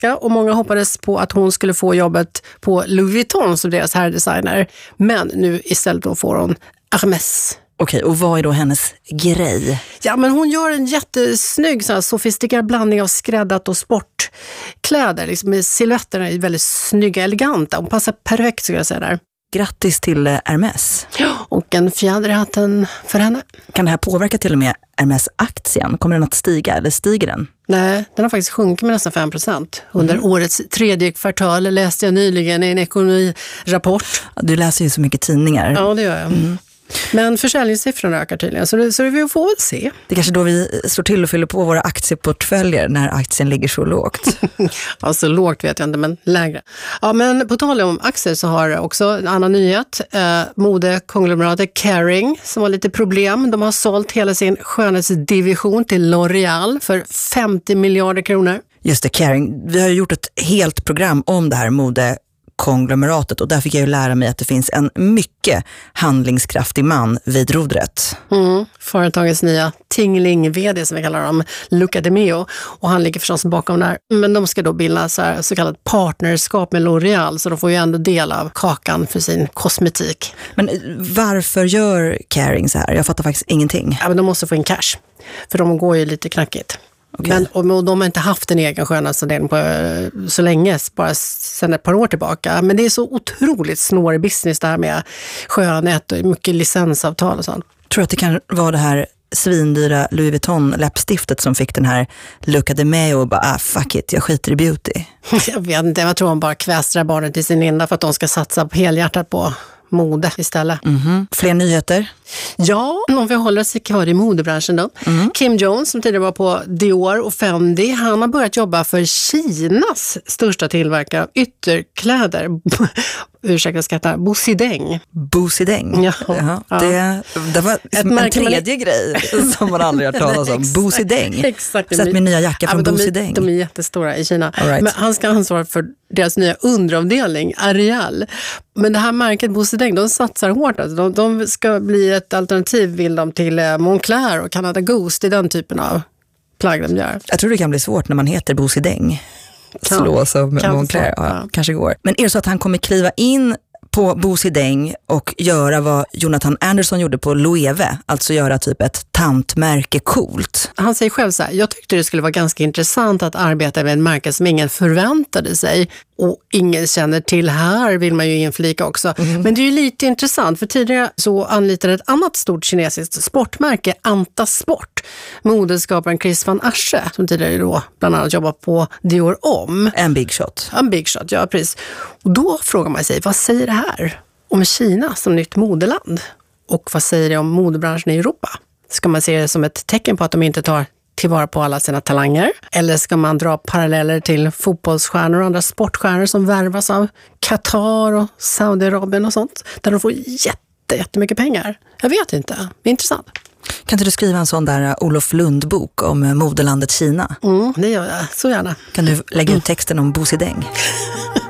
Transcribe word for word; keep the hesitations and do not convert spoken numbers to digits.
och många hoppades på att hon skulle få jobbet på Louis Vuitton som deras herrdesigner. Men nu istället då får hon Hermès. Okej, och vad är då hennes grej? Ja, men hon gör en jättesnygg så här, sofistikerad blandning av skräddat och sportkläder. Liksom, silhuetterna är väldigt snygga, eleganta. Hon passar perfekt, skulle jag säga där. Grattis till Hermès. Ja, och en fjäder i hatten för henne. Kan det här påverka till och med Hermès-aktien? Kommer den att stiga eller stiger den? Nej, den har faktiskt sjunkit med nästan fem procent. Under Mm. årets tredje kvartal läste jag nyligen i en ekonomirapport. Du läser ju så mycket tidningar. Ja, det gör jag. Mm. Men försäljningssiffrorna ökar tydligen, så det, så det får väl se. Det är kanske då vi slår till och fyller på våra aktieportföljer när aktien ligger så lågt. Alltså lågt vet jag inte, men lägre. Ja, men på tal om aktier så har också en annan nyhet. Eh, modekonglomeratet Kering som har lite problem. De har sålt hela sin skönhetsdivision till L'Oreal för femtio miljarder kronor. Just det, Kering. Vi har ju gjort ett helt program om det här modekonglomeratet och där fick jag ju lära mig att det finns en mycket handlingskraftig man vid rodret. Mm. Företagets nya Tingling-V D som vi kallar dem, Luca De Meo, och han ligger förstås bakom där. Men de ska då bilda så, här, så kallat partnerskap med L'Oreal, så de får ju ändå del av kakan för sin kosmetik. Men varför gör Kering så här? Jag fattar faktiskt ingenting. Ja, men de måste få in cash, för de går ju lite knackigt. Okay. Men, och, och de har inte haft en egen skönhetsavdelning på så länge, bara sedan ett par år tillbaka. Men det är så otroligt snårig business det här med skönhet och mycket licensavtal och sånt. Tror att det kan vara det här svindyra Louis Vuitton läppstiftet som fick den här Luca De Meo och bara, ah, fuck it, jag skiter i beauty. Jag vet inte, jag tror hon bara kvästrar barnet till sin linda för att de ska satsa på helhjärtat på mode istället. Mm-hmm. Fler nyheter? Ja, om vi håller oss kvar i modebranschen då. Mm. Kim Jones som tidigare var på Dior och Fendi, han har börjat jobba för Kinas största tillverkare av ytterkläder. Ursäkta skrattar, Bosideng. Bosideng? Ja. Jaha. Ja. Det, det var ett en tredje man... grej som man aldrig har talas om. Bosideng. Exakt. Sätt min nya jacka från ja, Bosideng. De är, de är jättestora i Kina. Right. Men han ska ansvara för deras nya underavdelning, Ariel. Men det här märket Bosideng, de satsar hårt. Alltså. De, de ska bli ett alternativ, vill de, till Moncler och Canada Goose. Det är den typen av plagg de gör. Jag tror det kan bli svårt när man heter Bosideng. Slå som Moncler. Ja, ja. Kanske går. Men är det så att han kommer kliva in på Bosideng och göra vad Jonathan Anderson gjorde på Loewe, alltså göra typ ett tantmärke coolt? Han säger själv så här, jag tyckte det skulle vara ganska intressant att arbeta med en märke som ingen förväntade sig och ingen känner till här, vill man ju inflika också. Mm. Men det är ju lite intressant, för tidigare så anlitade ett annat stort kinesiskt sportmärke, Anta Sport, modeskaparen Chris van Asche, som tidigare då bland annat jobbar på Dior Homme. En big shot. En big shot, ja precis. Och då frågar man sig, vad säger det här om Kina som nytt modeland? Och vad säger det om modebranschen i Europa? Ska man se det som ett tecken på att de inte tar tillvara på alla sina talanger? Eller ska man dra paralleller till fotbollsstjärnor och andra sportstjärnor som värvas av Qatar och Saudiarabien och sånt? Där de får jätte, jättemycket pengar. Jag vet inte. Det är intressant. Kan inte du skriva en sån där Olof Lund-bok om moderlandet Kina? Mm, det gör jag. Så gärna. Kan du lägga ut texten om Bosideng?